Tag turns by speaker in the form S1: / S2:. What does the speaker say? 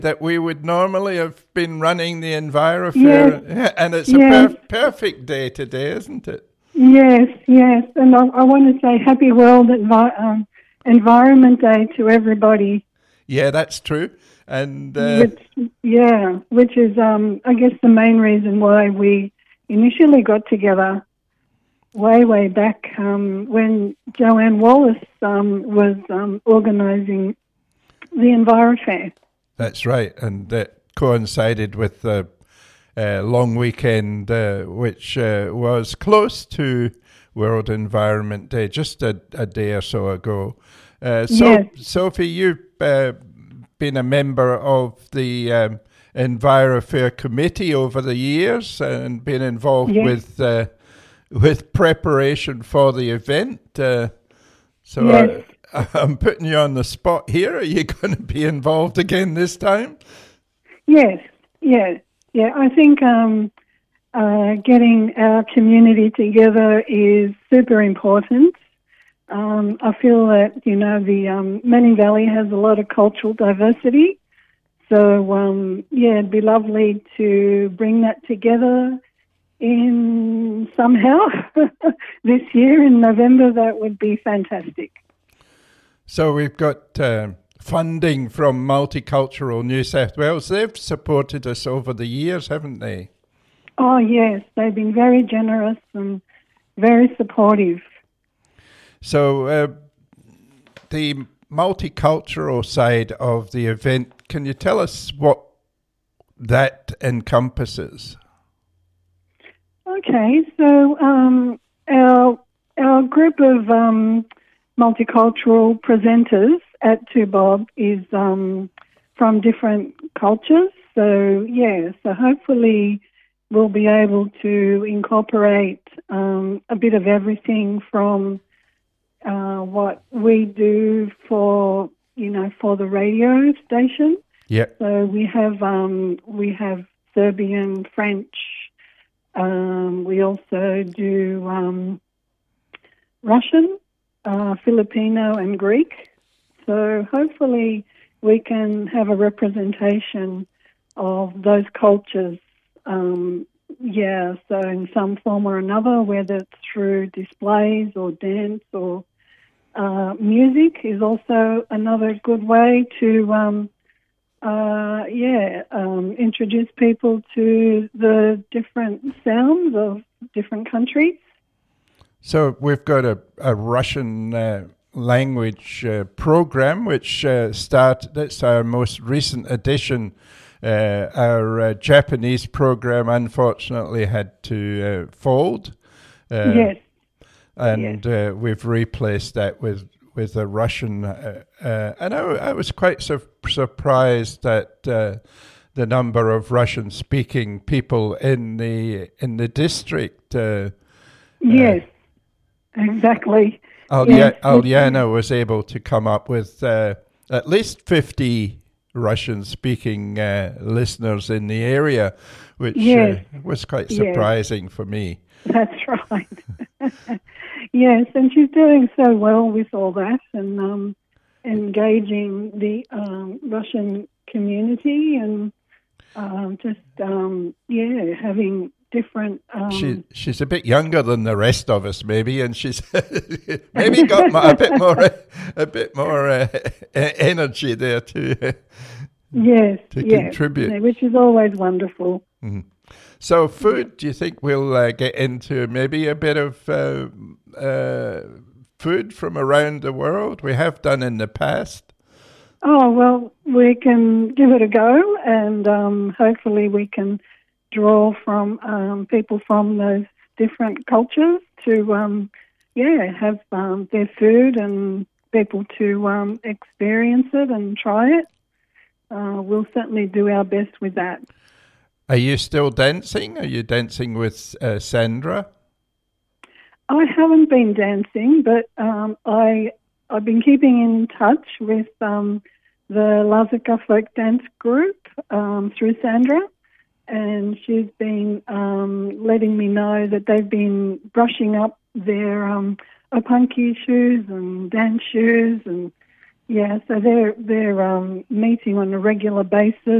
S1: that we would normally have been running the Enviro
S2: Yes.
S1: Fair, and it's
S2: Yes.
S1: a perfect day today, isn't it?
S2: Yes, yes. And I want to say Happy World Environment Day to everybody.
S1: Yeah, that's true. And
S2: Which is, I guess, the main reason why we initially got together way back when Joanne Wallace was organising the Enviro Fair.
S1: that's right, and that coincided with the long weekend, which was close to World Environment Day, just a day or so ago.
S2: Yes.
S1: Sophie, you've been a member of the Enviro Fair Committee over the years and been involved with preparation for the event.
S2: Yes.
S1: I'm putting you on the spot here. Are you going to be involved again this time?
S2: Yes, yeah. I think getting our community together is super important. I feel that, the Manning Valley has a lot of cultural diversity. So, it'd be lovely to bring that together in somehow this year in November. That would be fantastic.
S1: So we've got funding from Multicultural New South Wales. They've supported us over the years, haven't they?
S2: Oh, yes. They've been very generous and very supportive.
S1: So the multicultural side of the event, can you tell us what that encompasses?
S2: Okay, so our group of multicultural presenters at Tubob is from different cultures. So hopefully we'll be able to incorporate a bit of everything from what we do for the radio station.
S1: Yeah.
S2: So we have Serbian, French. We also do Russian, Filipino, and Greek. So hopefully we can have a representation of those cultures. So in some form or another, whether it's through displays or dance or music is also another good way to introduce people to the different sounds of different countries.
S1: So we've got a Russian language program, which that's our most recent addition. Our Japanese program, unfortunately, had to fold.
S2: Yes.
S1: And we've replaced that with a Russian. And I was quite surprised at the number of Russian-speaking people in the district.
S2: Yes, exactly.
S1: Alyana was able to come up with at least 50 Russian-speaking listeners in the area, which was quite surprising for me.
S2: That's right. Yes, and she's doing so well with all that and engaging the Russian community and having different.
S1: She's a bit younger than the rest of us, maybe, and she's maybe got a bit more energy there to contribute,
S2: which is always wonderful.
S1: Mm-hmm. So food, do you think we'll get into maybe a bit of food from around the world? We have done in the past.
S2: Oh, well, we can give it a go and hopefully we can draw from people from those different cultures to, have their food and people to experience it and try it. We'll certainly do our best with that.
S1: Are you still dancing? Are you dancing with Sandra?
S2: I haven't been dancing, but I've been keeping in touch with the Lazika Folk Dance Group through Sandra, and she's been letting me know that they've been brushing up their opunki shoes and dance shoes and Yeah, so they're meeting on a regular basis.